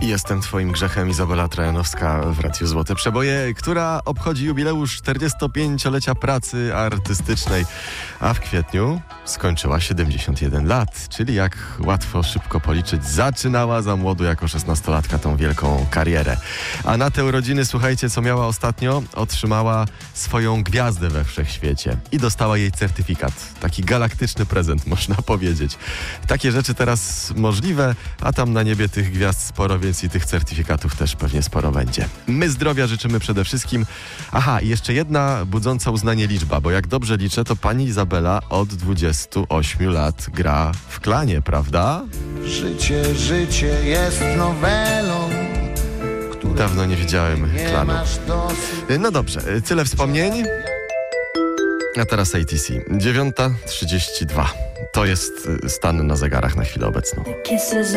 Jestem twoim grzechem, Izabela Trojanowska w Radiu Złote Przeboje, która obchodzi jubileusz 45-lecia pracy artystycznej, a w kwietniu skończyła 71 lat, czyli jak łatwo szybko policzyć, zaczynała za młodu jako 16-latka tą wielką karierę. A na te urodziny, słuchajcie, co miała ostatnio? Otrzymała swoją gwiazdę we wszechświecie i dostała jej certyfikat. Taki galaktyczny prezent, można powiedzieć. Takie rzeczy teraz możliwe, a tam na niebie tych gwiazd sporo, więc i tych certyfikatów też pewnie sporo będzie. My zdrowia życzymy przede wszystkim. Aha, i jeszcze jedna budząca uznanie liczba, bo jak dobrze liczę, to pani Izabela od 28 lat gra w klanie, prawda? Życie jest nowelą. Dawno nie widziałem klanu. No dobrze, tyle wspomnień. A teraz ATC. 9:32. To jest stan na zegarach na chwilę obecną.